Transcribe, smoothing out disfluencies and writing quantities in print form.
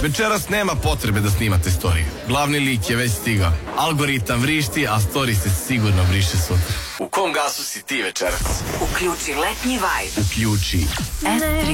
Večeras nema potrebe da snimate storiju. Glavni lik je već stigao. Algoritam vrišti, a story se sigurno briše sutra. U kom gasu si ti večeras? Uključi letnji vibe. Uključi S3.